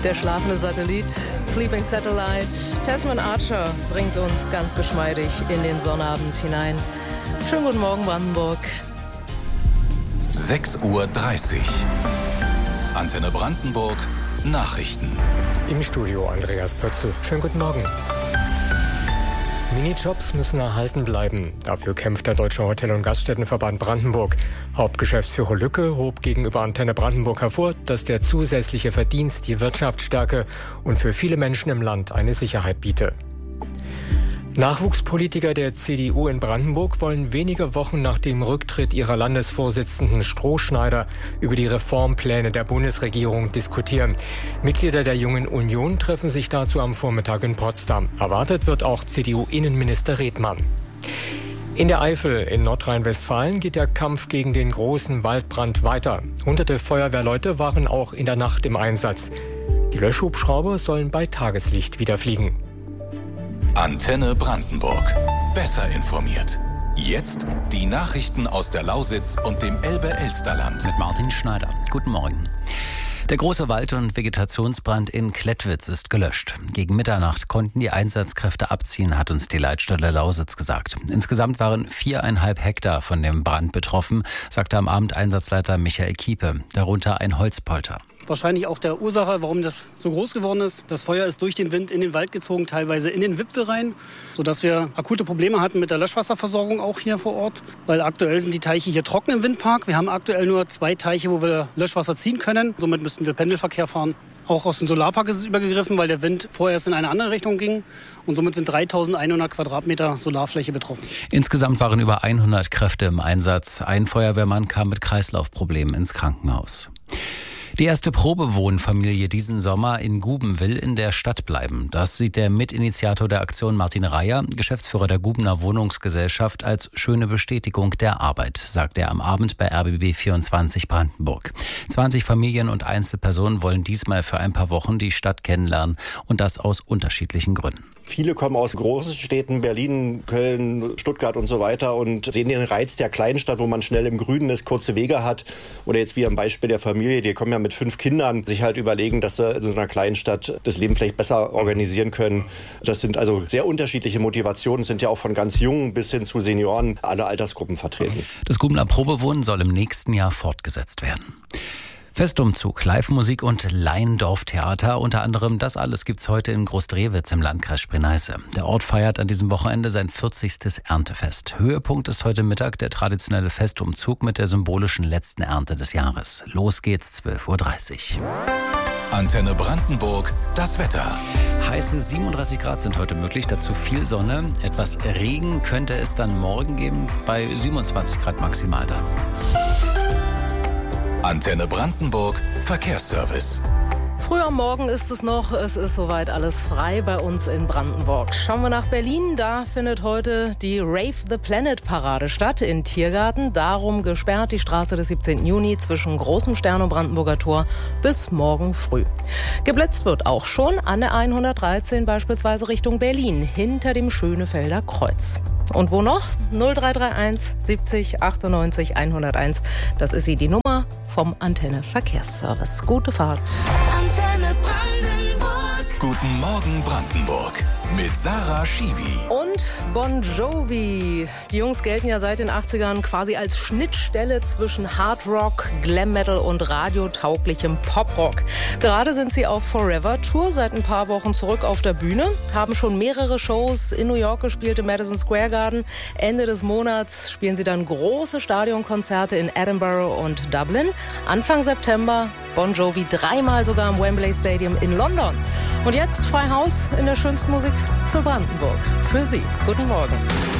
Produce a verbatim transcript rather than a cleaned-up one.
Der schlafende Satellit, Sleeping Satellite, Tasman Archer bringt uns ganz geschmeidig in den Sonnabend hinein. Schönen guten Morgen, Brandenburg. sechs Uhr dreißig. Antenne Brandenburg, Nachrichten. Im Studio Andreas Pötzl. Schönen guten Morgen. Minijobs müssen erhalten bleiben. Dafür kämpft der Deutsche Hotel- und Gaststättenverband Brandenburg. Hauptgeschäftsführer Lücke hob gegenüber Antenne Brandenburg hervor, dass der zusätzliche Verdienst die Wirtschaft stärke und für viele Menschen im Land eine Sicherheit biete. Nachwuchspolitiker der C D U in Brandenburg wollen wenige Wochen nach dem Rücktritt ihrer Landesvorsitzenden Strohschneider über die Reformpläne der Bundesregierung diskutieren. Mitglieder der Jungen Union treffen sich dazu am Vormittag in Potsdam. Erwartet wird auch C D U-Innenminister Redmann. In der Eifel in Nordrhein-Westfalen geht der Kampf gegen den großen Waldbrand weiter. Hunderte Feuerwehrleute waren auch in der Nacht im Einsatz. Die Löschhubschrauber sollen bei Tageslicht wieder fliegen. Antenne Brandenburg. Besser informiert. Jetzt die Nachrichten aus der Lausitz und dem Elbe-Elsterland. Mit Martin Schneider. Guten Morgen. Der große Wald- und Vegetationsbrand in Klettwitz ist gelöscht. Gegen Mitternacht konnten die Einsatzkräfte abziehen, hat uns die Leitstelle Lausitz gesagt. Insgesamt waren viereinhalb Hektar von dem Brand betroffen, sagte am Abend Einsatzleiter Michael Kiepe, darunter ein Holzpolter. Wahrscheinlich auch der Ursache, warum das so groß geworden ist. Das Feuer ist durch den Wind in den Wald gezogen, teilweise in den Wipfel rein, sodass wir akute Probleme hatten mit der Löschwasserversorgung auch hier vor Ort. Weil aktuell sind die Teiche hier trocken im Windpark. Wir haben aktuell nur zwei Teiche, wo wir Löschwasser ziehen können. Somit müssten wir Pendelverkehr fahren. Auch aus dem Solarpark ist es übergegriffen, weil der Wind vorerst in eine andere Richtung ging. Und somit sind dreitausendeinhundert Quadratmeter Solarfläche betroffen. Insgesamt waren über hundert Kräfte im Einsatz. Ein Feuerwehrmann kam mit Kreislaufproblemen ins Krankenhaus. Die erste Probewohnfamilie diesen Sommer in Guben will in der Stadt bleiben. Das sieht der Mitinitiator der Aktion Martin Reier, Geschäftsführer der Gubener Wohnungsgesellschaft, als schöne Bestätigung der Arbeit, sagt er am Abend bei R B B vierundzwanzig Brandenburg. zwanzig Familien und Einzelpersonen wollen diesmal für ein paar Wochen die Stadt kennenlernen und das aus unterschiedlichen Gründen. Viele kommen aus großen Städten, Berlin, Köln, Stuttgart und so weiter und sehen den Reiz der Kleinstadt, wo man schnell im Grünen ist, kurze Wege hat. Oder jetzt wie am Beispiel der Familie, die kommen ja mit fünf Kindern, sich halt überlegen, dass sie in so einer Kleinstadt das Leben vielleicht besser organisieren können. Das sind also sehr unterschiedliche Motivationen, sind ja auch von ganz Jungen bis hin zu Senioren, alle Altersgruppen vertreten. Das Gubener Probewohnen soll im nächsten Jahr fortgesetzt werden. Festumzug, Live-Musik und Laiendorf-Theater. Unter anderem das alles gibt's heute in Groß-Drewitz im Landkreis Spree-Neiße. Der Ort feiert an diesem Wochenende sein vierzigstes Erntefest. Höhepunkt ist heute Mittag der traditionelle Festumzug mit der symbolischen letzten Ernte des Jahres. Los geht's, zwölf Uhr dreißig. Antenne Brandenburg, das Wetter. Heiße siebenunddreißig Grad sind heute möglich, dazu viel Sonne. Etwas Regen könnte es dann morgen geben, bei siebenundzwanzig Grad maximal dann. Antenne Brandenburg, Verkehrsservice. Früh am Morgen ist es noch, es ist soweit alles frei bei uns in Brandenburg. Schauen wir nach Berlin, da findet heute die Rave the Planet Parade statt in Tiergarten. Darum gesperrt die Straße des siebzehnten Juni zwischen Großem Stern und Brandenburger Tor bis morgen früh. Geblitzt wird auch schon an der hundertdreizehn beispielsweise Richtung Berlin, hinter dem Schönefelder Kreuz. Und wo noch? null drei drei eins siebzig achtundneunzig hunderteins. Das ist sie, die Nummer vom Antenne Verkehrsservice. Gute Fahrt. Antenne Brandenburg. Guten Morgen Brandenburg. Mit Sarah Schiwi. Und Bon Jovi. Die Jungs gelten ja seit den achtzigern quasi als Schnittstelle zwischen Hardrock, Glam Metal und radiotauglichem Poprock. Gerade sind sie auf Forever Tour, seit ein paar Wochen zurück auf der Bühne, haben schon mehrere Shows in New York gespielt, im Madison Square Garden. Ende des Monats spielen sie dann große Stadionkonzerte in Edinburgh und Dublin. Anfang September Bon Jovi dreimal sogar im Wembley Stadium in London. Und jetzt frei Haus in der schönsten Musik für Brandenburg. Für Sie. Guten Morgen.